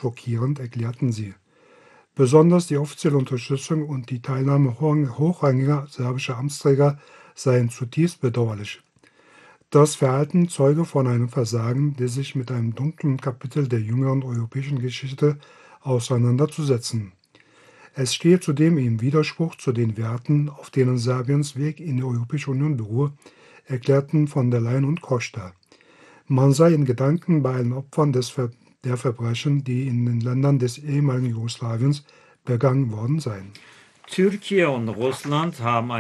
schockierend, erklärten sie. Besonders die offizielle Unterstützung und die Teilnahme hochrangiger serbischer Amtsträger seien zutiefst bedauerlich. Das Verhalten zeuge von einem Versagen, das sich mit einem dunklen Kapitel der jüngeren europäischen Geschichte auseinanderzusetzen. Es stehe zudem im Widerspruch zu den Werten, auf denen Serbiens Weg in die Europäische Union beruhe, erklärten von der Leyen und Costa. Man sei in Gedanken bei allen Opfern der Verbrechen, die in den Ländern des ehemaligen Jugoslawiens begangen worden seien. Türkiye und Russland haben